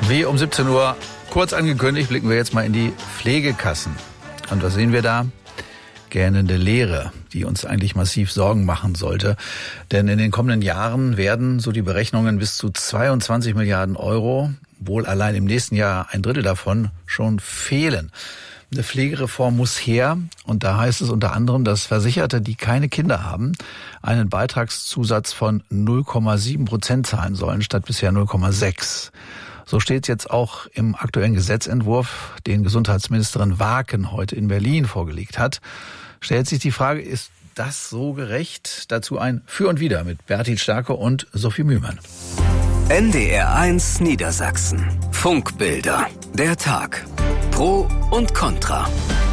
Wie um 17 Uhr kurz angekündigt, blicken wir jetzt mal in die Pflegekassen. Und was sehen wir da? Gähnende Leere, die uns eigentlich massiv Sorgen machen sollte. Denn in den kommenden Jahren werden, so die Berechnungen, bis zu 22 Milliarden Euro, wohl allein im nächsten Jahr ein Drittel davon, schon fehlen. Eine Pflegereform muss her, und da heißt es unter anderem, dass Versicherte, die keine Kinder haben, einen Beitragszusatz von 0,7% zahlen sollen, statt bisher 0,6%. So steht es jetzt auch im aktuellen Gesetzentwurf, den Gesundheitsministerin Waaken heute in Berlin vorgelegt hat. Stellt sich die Frage, ist das so gerecht? Dazu ein Für und Wider mit Bertil Starke und Sophie Mühlmann. NDR1 Niedersachsen. Funkbilder. Der Tag. Pro und Contra.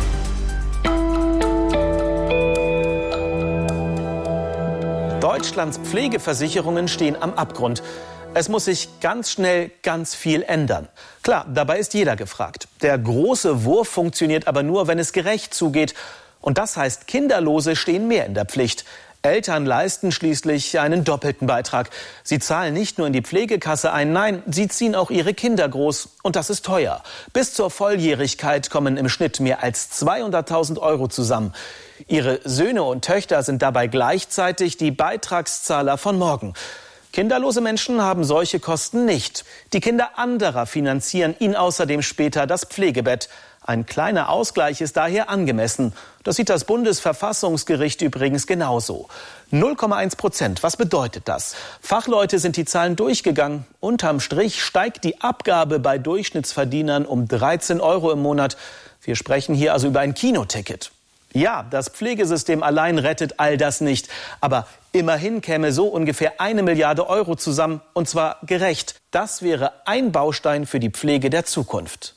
Deutschlands Pflegeversicherungen stehen am Abgrund. Es muss sich ganz schnell ganz viel ändern. Klar, dabei ist jeder gefragt. Der große Wurf funktioniert aber nur, wenn es gerecht zugeht. Und das heißt, Kinderlose stehen mehr in der Pflicht. Eltern leisten schließlich einen doppelten Beitrag. Sie zahlen nicht nur in die Pflegekasse ein, nein, sie ziehen auch ihre Kinder groß. Und das ist teuer. Bis zur Volljährigkeit kommen im Schnitt mehr als 200.000 Euro zusammen. Ihre Söhne und Töchter sind dabei gleichzeitig die Beitragszahler von morgen. Kinderlose Menschen haben solche Kosten nicht. Die Kinder anderer finanzieren ihnen außerdem später das Pflegebett. Ein kleiner Ausgleich ist daher angemessen. Das sieht das Bundesverfassungsgericht übrigens genauso. 0,1%. Was bedeutet das? Fachleute sind die Zahlen durchgegangen. Unterm Strich steigt die Abgabe bei Durchschnittsverdienern um 13 Euro im Monat. Wir sprechen hier also über ein Kinoticket. Ja, das Pflegesystem allein rettet all das nicht. Aber immerhin käme so ungefähr 1 Milliarde Euro zusammen, und zwar gerecht. Das wäre ein Baustein für die Pflege der Zukunft.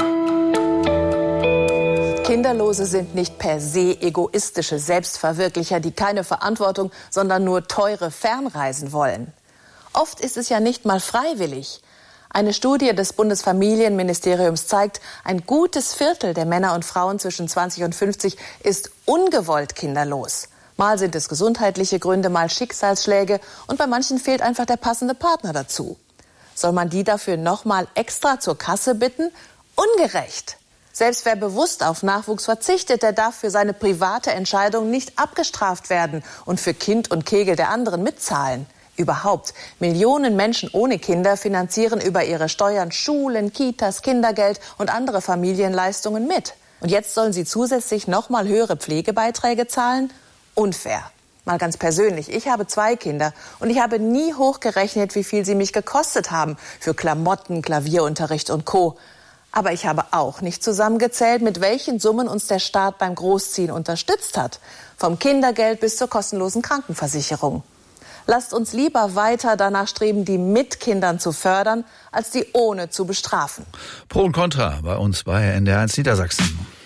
Kinderlose sind nicht per se egoistische Selbstverwirklicher, die keine Verantwortung, sondern nur teure Fernreisen wollen. Oft ist es ja nicht mal freiwillig. Eine Studie des Bundesfamilienministeriums zeigt, ein gutes Viertel der Männer und Frauen zwischen 20 und 50 ist ungewollt kinderlos. Mal sind es gesundheitliche Gründe, mal Schicksalsschläge, und bei manchen fehlt einfach der passende Partner dazu. Soll man die dafür nochmal extra zur Kasse bitten? Ungerecht! Selbst wer bewusst auf Nachwuchs verzichtet, der darf für seine private Entscheidung nicht abgestraft werden und für Kind und Kegel der anderen mitzahlen. Überhaupt, Millionen Menschen ohne Kinder finanzieren über ihre Steuern Schulen, Kitas, Kindergeld und andere Familienleistungen mit. Und jetzt sollen sie zusätzlich nochmal höhere Pflegebeiträge zahlen? Unfair. Mal ganz persönlich, ich habe 2 Kinder und ich habe nie hochgerechnet, wie viel sie mich gekostet haben für Klamotten, Klavierunterricht und Co. Aber ich habe auch nicht zusammengezählt, mit welchen Summen uns der Staat beim Großziehen unterstützt hat. Vom Kindergeld bis zur kostenlosen Krankenversicherung. Lasst uns lieber weiter danach streben, die mit Kindern zu fördern, als die ohne zu bestrafen. Pro und Contra bei uns bei NDR1 Niedersachsen.